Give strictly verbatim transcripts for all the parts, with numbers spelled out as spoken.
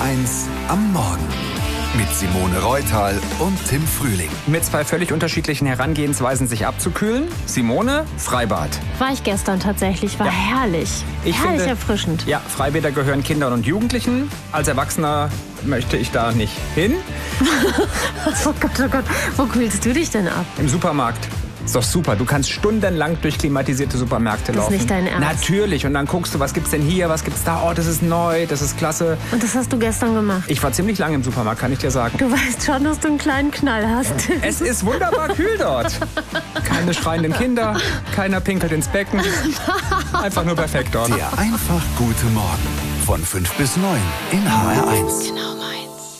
eins am Morgen. Mit Simone Reutal und Tim Frühling. Mit zwei völlig unterschiedlichen Herangehensweisen, sich abzukühlen. Simone, Freibad. War ich gestern tatsächlich, war ja. herrlich. Ich herrlich finde, erfrischend. Ja, Freibäder gehören Kindern und Jugendlichen. Als Erwachsener möchte ich da nicht hin. Oh Gott, oh Gott, wo kühlst du dich denn ab? Im Supermarkt. Ist doch super. Du kannst stundenlang durch klimatisierte Supermärkte laufen. Das ist nicht dein Ernst? Natürlich. Und dann guckst du, was gibt's denn hier, was gibt's da? Oh, das ist neu, das ist klasse. Und das hast du gestern gemacht? Ich war ziemlich lange im Supermarkt, kann ich dir sagen. Du weißt schon, dass du einen kleinen Knall hast. Es ist wunderbar kühl dort. Keine schreienden Kinder, keiner pinkelt ins Becken. Einfach nur perfekt dort. Der einfach gute Morgen. Von fünf bis neun in H R eins. Genau meins.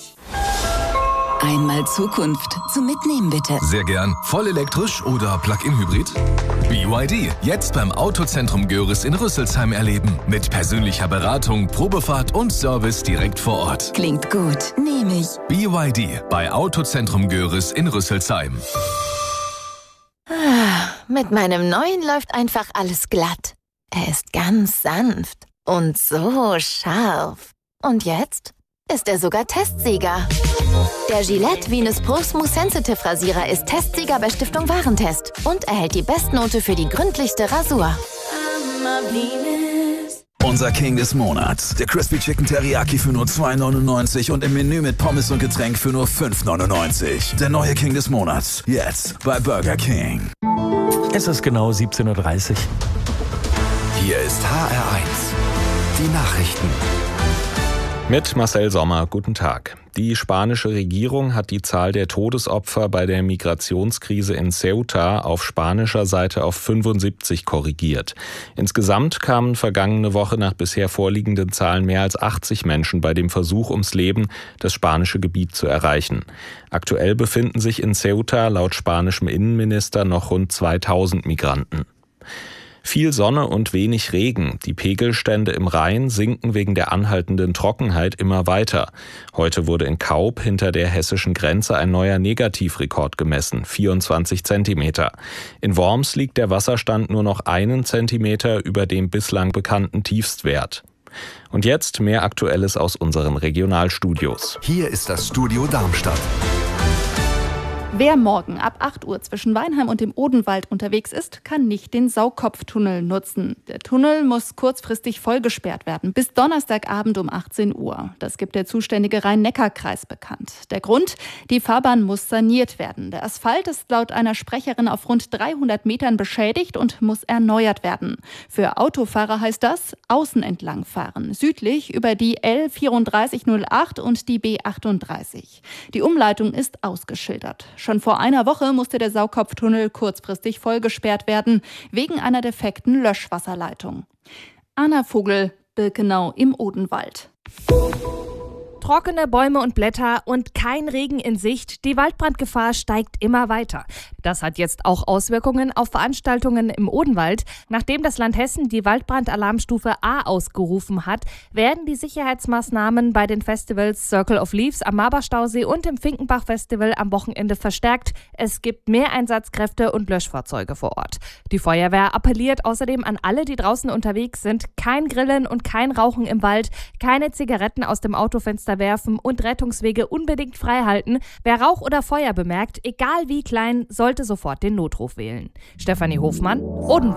Einmal Zukunft zum Mitnehmen, bitte. Sehr gern. Voll elektrisch oder Plug-in-Hybrid? B Y D. Jetzt beim Autozentrum Görres in Rüsselsheim erleben. Mit persönlicher Beratung, Probefahrt und Service direkt vor Ort. Klingt gut. Nehme ich. B Y D. Bei Autozentrum Görres in Rüsselsheim. Mit meinem neuen läuft einfach alles glatt. Er ist ganz sanft und so scharf. Und jetzt ist er sogar Testsieger. Der Gillette Venus Pro Smooth Sensitive Rasierer ist Testsieger bei Stiftung Warentest und erhält die Bestnote für die gründlichste Rasur. Unser King des Monats. Der Crispy Chicken Teriyaki für nur zwei neunundneunzig und im Menü mit Pommes und Getränk für nur fünf neunundneunzig. Der neue King des Monats. Jetzt bei Burger King. Es ist genau siebzehn Uhr dreißig. Hier ist H R eins. Die Nachrichten. Mit Marcel Sommer, guten Tag. Die spanische Regierung hat die Zahl der Todesopfer bei der Migrationskrise in Ceuta auf spanischer Seite auf fünfundsiebzig korrigiert. Insgesamt kamen vergangene Woche nach bisher vorliegenden Zahlen mehr als achtzig Menschen bei dem Versuch ums Leben, das spanische Gebiet zu erreichen. Aktuell befinden sich in Ceuta laut spanischem Innenminister noch rund zweitausend Migranten. Viel Sonne und wenig Regen. Die Pegelstände im Rhein sinken wegen der anhaltenden Trockenheit immer weiter. Heute wurde in Kaub hinter der hessischen Grenze ein neuer Negativrekord gemessen, vierundzwanzig Zentimeter. In Worms liegt der Wasserstand nur noch einen Zentimeter über dem bislang bekannten Tiefstwert. Und jetzt mehr Aktuelles aus unseren Regionalstudios. Hier ist das Studio Darmstadt. Wer morgen ab acht Uhr zwischen Weinheim und dem Odenwald unterwegs ist, kann nicht den Saukopftunnel nutzen. Der Tunnel muss kurzfristig vollgesperrt werden, bis Donnerstagabend um achtzehn Uhr. Das gibt der zuständige Rhein-Neckar-Kreis bekannt. Der Grund? Die Fahrbahn muss saniert werden. Der Asphalt ist laut einer Sprecherin auf rund dreihundert Metern beschädigt und muss erneuert werden. Für Autofahrer heißt das, außen entlang fahren, südlich über die L vierunddreißig null acht und die B achtunddreißig. Die Umleitung ist ausgeschildert. Schon vor einer Woche musste der Saukopftunnel kurzfristig vollgesperrt werden, wegen einer defekten Löschwasserleitung. Anna Vogel, Birkenau im Odenwald. Trockene Bäume und Blätter und kein Regen in Sicht. Die Waldbrandgefahr steigt immer weiter. Das hat jetzt auch Auswirkungen auf Veranstaltungen im Odenwald. Nachdem das Land Hessen die Waldbrandalarmstufe A ausgerufen hat, werden die Sicherheitsmaßnahmen bei den Festivals Circle of Leaves am Maberstausee und im Finkenbach-Festival am Wochenende verstärkt. Es gibt mehr Einsatzkräfte und Löschfahrzeuge vor Ort. Die Feuerwehr appelliert außerdem an alle, die draußen unterwegs sind, kein Grillen und kein Rauchen im Wald, keine Zigaretten aus dem Autofenster werfen und Rettungswege unbedingt frei halten. Wer Rauch oder Feuer bemerkt, egal wie klein, sollte sofort den Notruf wählen. Stefanie Hofmann, Odenwald.